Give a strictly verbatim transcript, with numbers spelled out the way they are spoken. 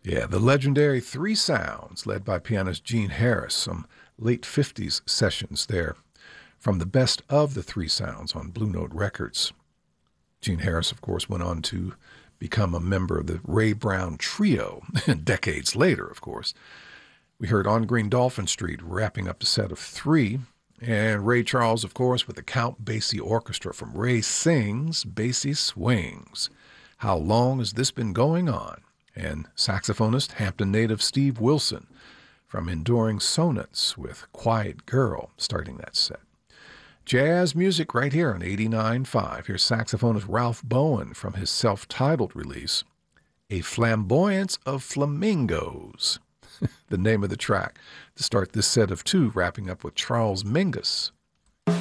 Yeah, the legendary Three Sounds, led by pianist Gene Harris, some late fifties sessions there from the best of the Three Sounds on Blue Note Records. Gene Harris, of course, went on to become a member of the Ray Brown Trio decades later, of course. We heard On Green Dolphin Street wrapping up the set of three, and Ray Charles, of course, with the Count Basie Orchestra from Ray Sings, Basie Swings. How Long Has This Been Going On? And saxophonist, Hampton native Steve Wilson from Enduring Sonnets with Quiet Girl starting that set. Jazz music right here on eighty-nine point five. Here's saxophonist Ralph Bowen from his self-titled release, A Flamboyance of Flamingos, the name of the track, to start this set of two, wrapping up with Charles Mingus